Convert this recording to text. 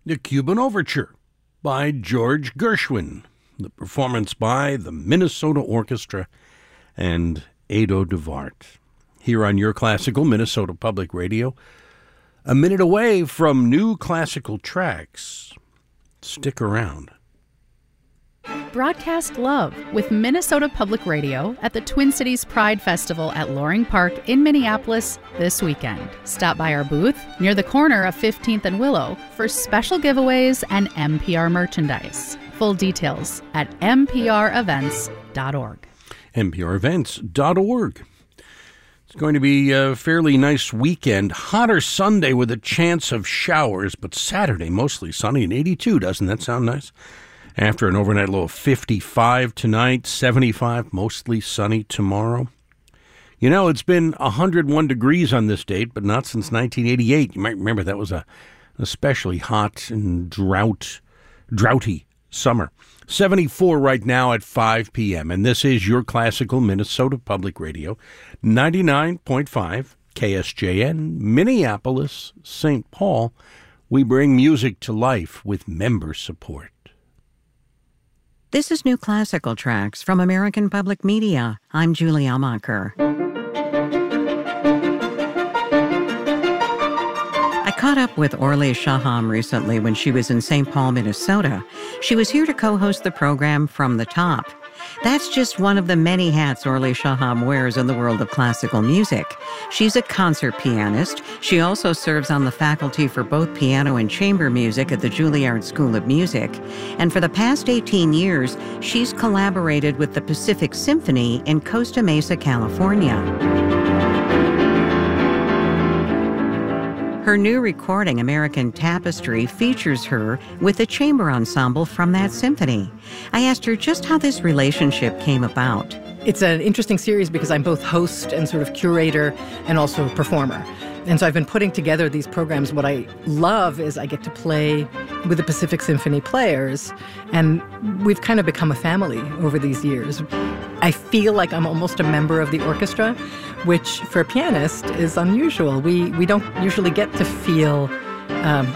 The Cuban Overture by George Gershwin. The performance by the Minnesota Orchestra and Ado DeVart. Here on Your Classical Minnesota Public Radio, a minute away from new classical tracks. Stick around. Broadcast love with Minnesota Public Radio at the Twin Cities Pride Festival at Loring Park in Minneapolis this weekend. Stop by our booth near the corner of 15th and Willow for special giveaways and NPR merchandise. Full details at mprevents.org. mprevents.org. It's going to be a fairly nice weekend. Hotter Sunday with a chance of showers, but Saturday mostly sunny and 82. Doesn't that sound nice? After an overnight low of 55 tonight, 75, mostly sunny tomorrow. You know, it's been 101 degrees on this date, but not since 1988. You might remember that was a especially hot and droughty summer. 74 right now at 5 p.m., and this is Your Classical Minnesota Public Radio, 99.5 KSJN, Minneapolis, St. Paul. We bring music to life with member support. This is New Classical Tracks from American Public Media. I'm Julie Almacher. I caught up with Orly Shaham recently when she was in St. Paul, Minnesota. She was here to co-host the program From the Top. That's just one of the many hats Orly Shaham wears in the world of classical music. She's a concert pianist. She also serves on the faculty for both piano and chamber music at the Juilliard School of Music. And for the past 18 years, she's collaborated with the Pacific Symphony in Costa Mesa, California. Her new recording, American Tapestry, features her with a chamber ensemble from that symphony. I asked her just how this relationship came about. It's an interesting series because I'm both host and sort of curator and also performer. And so I've been putting together these programs. What I love is I get to play with the Pacific Symphony players, and we've kind of become a family over these years. I feel like I'm almost a member of the orchestra, which for a pianist is unusual. We don't usually get to feel